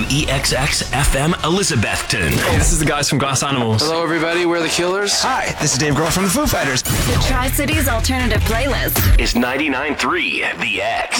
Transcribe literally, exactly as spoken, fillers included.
W E X X F M Elizabethton. Hey, this is the guys from Glass Animals. Hello, everybody. We're the Killers. Hi, this is Dave Grohl from the Foo Fighters. The Tri-Cities Alternative Playlist Is ninety-nine point three The X.